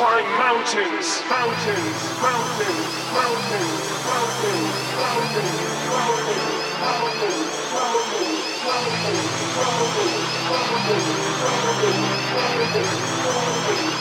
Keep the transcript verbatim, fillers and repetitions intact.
climb mountains, mountains, mountains, mountains, mountains, mountains, mountains, mountains, mountains, mountains, mountains, mountains, mountains, mountains, mountains, mountains, mountains.